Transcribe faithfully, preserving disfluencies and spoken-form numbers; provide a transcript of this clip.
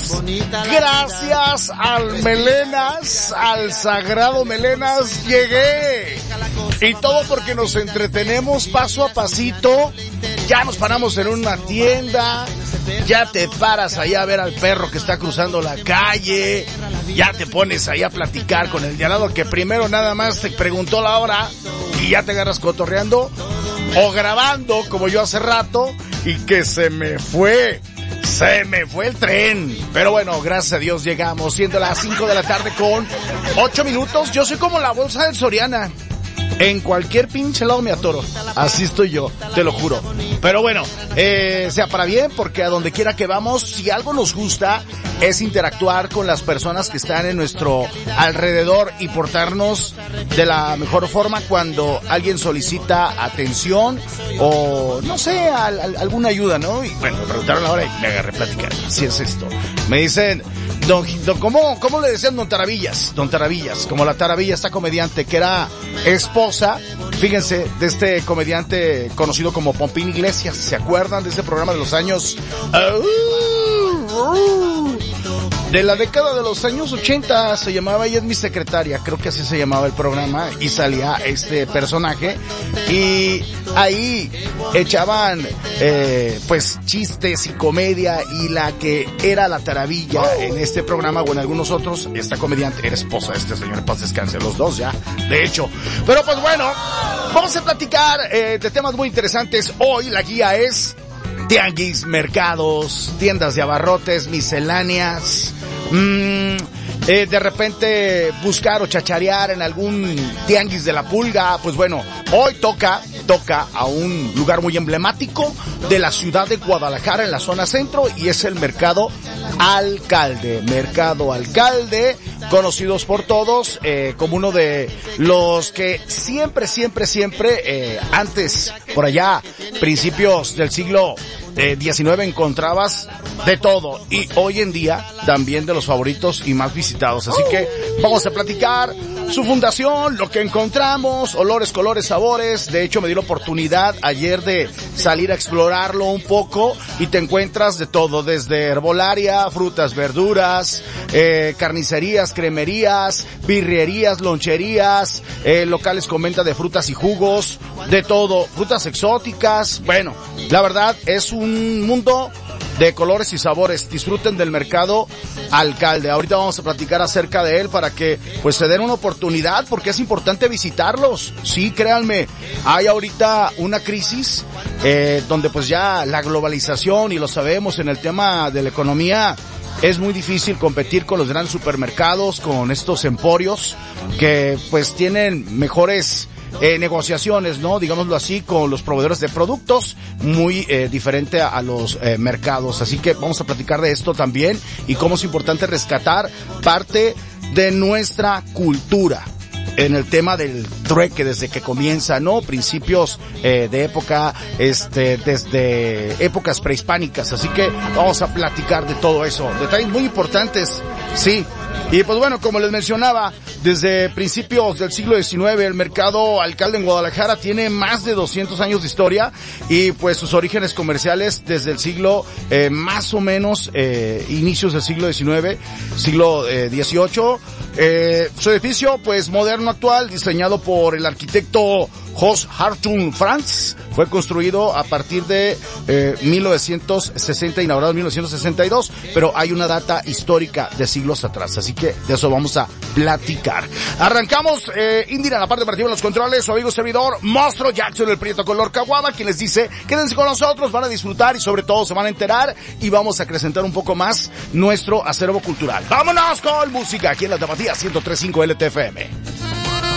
Melenas. Gracias al Melenas, al sagrado Melenas, llegué. Y todo porque nos entretenemos paso a pasito. Ya nos paramos en una tienda, ya te paras ahí a ver al perro que está cruzando la calle, ya te pones ahí a platicar con el de al lado que primero nada más te preguntó la hora y ya te agarras cotorreando o grabando como yo hace rato y que se me fue. Se me fue el tren. Pero bueno, gracias a Dios llegamos, siendo las cinco de la tarde con ocho minutos. Yo soy como la bolsa del Soriana. En cualquier pinche lado me atoro. Así estoy yo, te lo juro. Pero bueno, eh, sea para bien, porque a donde quiera que vamos, si algo nos gusta, es interactuar con las personas que están en nuestro alrededor y portarnos de la mejor forma cuando alguien solicita atención o, no sé, al, al, alguna ayuda, ¿no? Y bueno, me preguntaron la hora y me agarré a platicar. Así es esto. Me dicen, don, don, ¿cómo, cómo le decían Don Taravillas? Don Taravillas, como la Taravilla, esta comediante que era esposa, fíjense, de este comediante conocido como Pompín Iglesias. ¿Se acuerdan de ese programa de los años? De la década de los años ochenta, se llamaba Ella es mi secretaria, creo que así se llamaba el programa, y salía este personaje, y ahí echaban, eh, pues, chistes y comedia, y la que era la Taravilla en este programa, o en algunos otros, esta comediante era esposa de este señor, en paz descanse, los dos ya, de hecho. Pero pues bueno, vamos a platicar eh, de temas muy interesantes. Hoy la guía es tianguis, mercados, tiendas de abarrotes, misceláneas, mmm, eh, de repente buscar o chacharear en algún tianguis de la pulga. Pues bueno, hoy toca, toca a un lugar muy emblemático de la ciudad de Guadalajara, en la zona centro, y es el Mercado Alcalde. Mercado Alcalde, conocidos por todos eh, como uno de los que siempre, siempre, siempre, eh, antes, por allá, principios del siglo eh, diecinueve, encontrabas de todo, y hoy en día también de los favoritos y más visitados. Así que vamos a platicar su fundación, lo que encontramos, olores, colores, sabores. De hecho, me di la oportunidad ayer de salir a explorarlo un poco y te encuentras de todo, desde herbolaria, frutas, verduras, eh, carnicerías, cremerías, birrerías, loncherías, eh, locales con venta de frutas y jugos, de todo, frutas exóticas. Bueno, la verdad es un mundo de colores y sabores. Disfruten del Mercado Alcalde. Ahorita vamos a platicar acerca de él para que pues se den una oportunidad, porque es importante visitarlos. Sí, créanme, hay ahorita una crisis eh, donde pues ya la globalización, y lo sabemos, en el tema de la economía es muy difícil competir con los grandes supermercados, con estos emporios que pues tienen mejores Eh, negociaciones, ¿no? Digámoslo así, con los proveedores de productos, muy eh, diferente a, a los eh, mercados. Así que vamos a platicar de esto también, y cómo es importante rescatar parte de nuestra cultura en el tema del trueque desde que comienza, ¿no? Principios eh, de época, este, desde épocas prehispánicas. Así que vamos a platicar de todo eso. Detalles muy importantes, sí. Y pues bueno, como les mencionaba, desde principios del siglo diecinueve, el Mercado Alcalde en Guadalajara tiene más de doscientos años de historia, y pues sus orígenes comerciales desde el siglo, eh, más o menos, eh, inicios del siglo diecinueve, siglo eh, dieciocho. Eh, su edificio, pues moderno, actual, diseñado por el arquitecto Jos Hartung Franz, fue construido a partir de eh, mil novecientos sesenta, inaugurado en mil novecientos sesenta y dos, pero hay una data histórica de siglos atrás, así que de eso vamos a platicar. Arrancamos, eh, Indira, en la parte operativa de los controles, su amigo servidor, Monstruo Jackson, el Prieto Color Caguama, quien les dice, quédense con nosotros, van a disfrutar y sobre todo se van a enterar, y vamos a acrecentar un poco más nuestro acervo cultural. ¡Vámonos con música! Aquí en la Tapatía ciento tres punto cinco L T F M.